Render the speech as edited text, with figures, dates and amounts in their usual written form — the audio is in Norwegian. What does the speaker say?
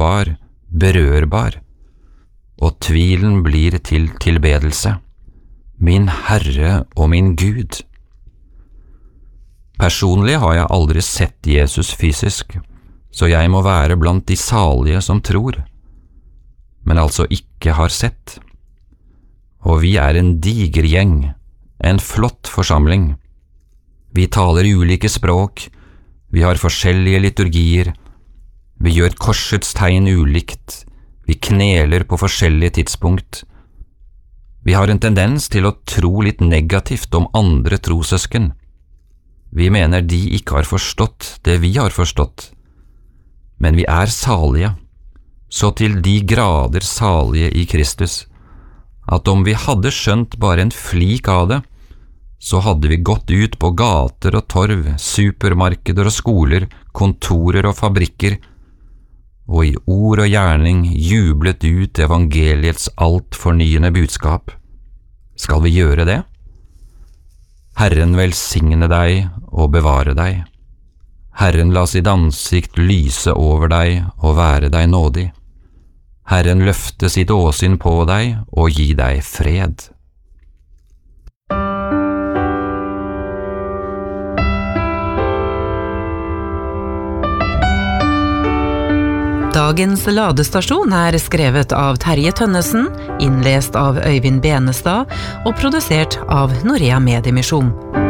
sårbar, berørbar, og tvilen blir til tilbedelse. Min Herre og min Gud. Personlig har jeg aldri sett Jesus fysisk, så jeg må være blant de salige som tror, men altså ikke har sett. Og vi er en diger gjeng, en flott forsamling. Vi taler ulike språk, vi har forskjellige liturgier, vi gjør korsets tegn ulikt, vi kneler på forskjellige tidspunkt. Vi har en tendens til å tro litt negativt om andre trossøsken. Vi mener de ikke har forstått det vi har forstått, men vi er salige, så til de grader salige i Kristus, at om vi hadde skjønt bare en flik av det, så hadde vi gått ut på gater og torv, supermarkeder og skoler, kontorer og fabrikker, og i ord og gjerning jublet ut evangeliets alt fornyende budskap. Skal vi gjøre det? Herren velsigne deg og bevare deg. Herren la sitt ansikt lyse over deg og være deg nådig. Herren løfte sitt åsyn på deg og gi deg fred. Dagens ladestasjon er skrevet av Terje Tønnesen, innlest av Øyvind Benestad og produsert av Norea Mediemisjon.